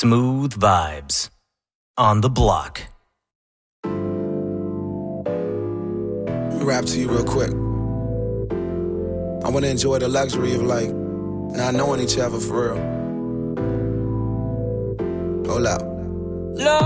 Smooth vibes on the block. Let me rap to you real quick. I want to enjoy the luxury of like not knowing each other for real. Hold up.